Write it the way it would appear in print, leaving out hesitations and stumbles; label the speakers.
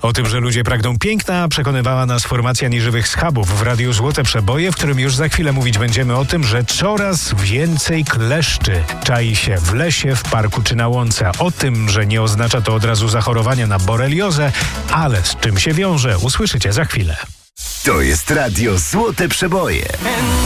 Speaker 1: O tym, że ludzie pragną piękna, przekonywała nas formacja Nieżywych Schabów w Radiu Złote Przeboje, w którym już za chwilę mówić będziemy o tym, że coraz więcej kleszczy czai się w lesie, w parku czy na łące. O tym, że nie oznacza to od razu zachorowania na boreliozę, ale z czym się wiąże, usłyszycie za chwilę.
Speaker 2: To jest Radio Złote Przeboje.